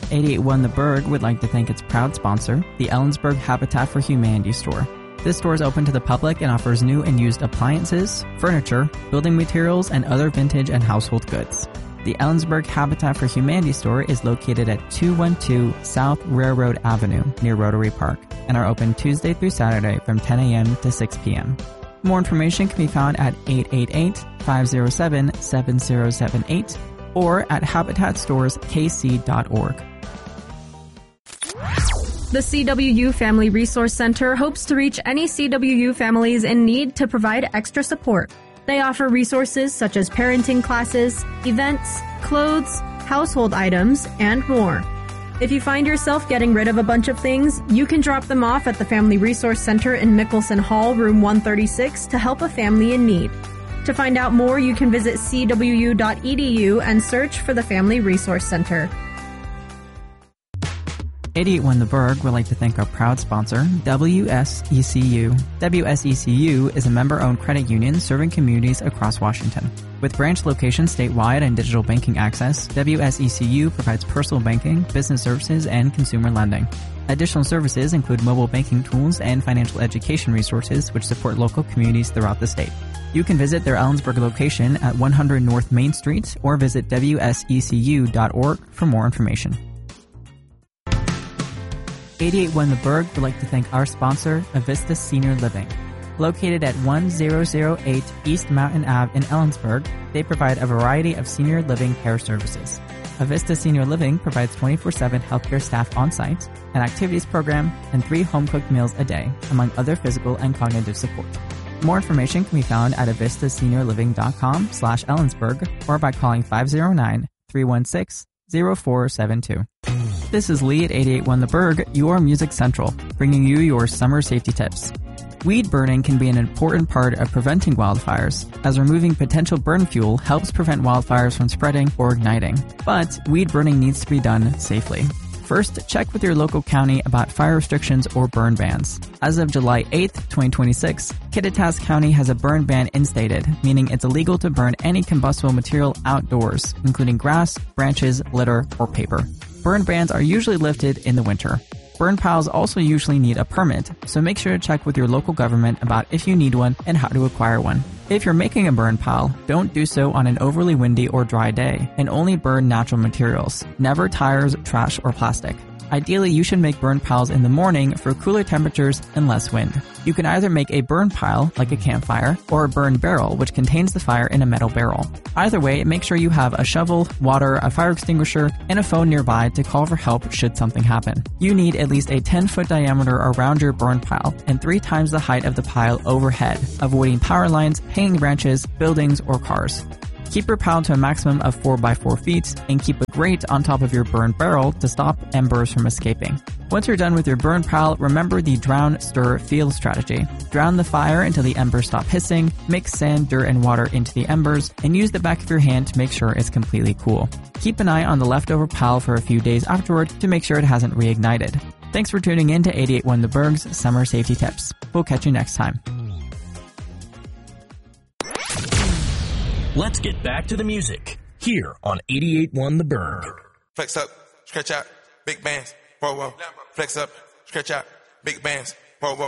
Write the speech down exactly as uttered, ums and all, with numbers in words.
eighty-eight one The Berg would like to thank its proud sponsor, the Ellensburg Habitat for Humanity store. This store is open to the public and offers new and used appliances, furniture, building materials, and other vintage and household goods. The Ellensburg Habitat for Humanity store is located at two twelve South Railroad Avenue near Rotary Park and are open Tuesday through Saturday from ten a.m. to six p.m. More information can be found at eight eight eight, five oh seven, seven oh seven eight or at habitat stores k c dot org. The C W U Family Resource Center hopes to reach any C W U families in need to provide extra support. They offer resources such as parenting classes, events, clothes, household items, and more. If you find yourself getting rid of a bunch of things, you can drop them off at the Family Resource Center in Mickelson Hall, room one thirty-six, to help a family in need. To find out more, you can visit c w u dot e d u and search for the Family Resource Center. eighty-eight one The Berg would like to thank our proud sponsor, W S E C U. W S E C U is a member-owned credit union serving communities across Washington. With branch locations statewide and digital banking access, W S E C U provides personal banking, business services, and consumer lending. Additional services include mobile banking tools and financial education resources which support local communities throughout the state. You can visit their Ellensburg location at one hundred North Main Street or visit w s e c u dot org for more information. eighty-eight one The Berg would like to thank our sponsor, Avista Senior Living. Located at one thousand eight East Mountain Avenue in Ellensburg, they provide a variety of senior living care services. Avista Senior Living provides twenty-four seven healthcare staff on-site, an activities program, and three home-cooked meals a day, among other physical and cognitive support. More information can be found at avista senior living dot com slash Ellensburg or by calling five oh nine, three one six, oh four seven two. This is Lee at eighty-eight one The Berg, your Music Central, bringing you your summer safety tips. Weed burning can be an important part of preventing wildfires, as removing potential burn fuel helps prevent wildfires from spreading or igniting. But weed burning needs to be done safely. First, check with your local county about fire restrictions or burn bans. As of July eighth, twenty twenty-six, Kittitas County has a burn ban instated, meaning it's illegal to burn any combustible material outdoors, including grass, branches, litter, or paper. Burn bans are usually lifted in the winter. Burn piles also usually need a permit, so make sure to check with your local government about if you need one and how to acquire one. If you're making a burn pile, don't do so on an overly windy or dry day, and only burn natural materials, never tires, trash, or plastic. Ideally, you should make burn piles in the morning for cooler temperatures and less wind. You can either make a burn pile, like a campfire, or a burn barrel, which contains the fire in a metal barrel. Either way, make sure you have a shovel, water, a fire extinguisher, and a phone nearby to call for help should something happen. You need at least a ten-foot diameter around your burn pile and three times the height of the pile overhead, avoiding power lines, hanging branches, buildings, or cars. Keep your pile to a maximum of four by four feet and keep a grate on top of your burn barrel to stop embers from escaping. Once you're done with your burn pile, remember the drown, stir, field strategy. Drown the fire until the embers stop hissing, mix sand, dirt, and water into the embers, and use the back of your hand to make sure it's completely cool. Keep an eye on the leftover pile for a few days afterward to make sure it hasn't reignited. Thanks for tuning in to eighty-eight one The Berg's Summer Safety Tips. We'll catch you next time. Let's get back to the music here on eighty-eight one The Berg. Flex up, stretch out, big bands, whoa, whoa. Flex up, stretch out, big bands, whoa, whoa.